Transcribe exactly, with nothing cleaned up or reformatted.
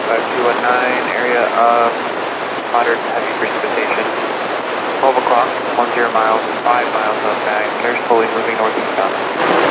five two one nine, area of moderate to heavy precipitation. twelve o'clock, ten miles, five miles of mag, clear, slowly moving northeastbound.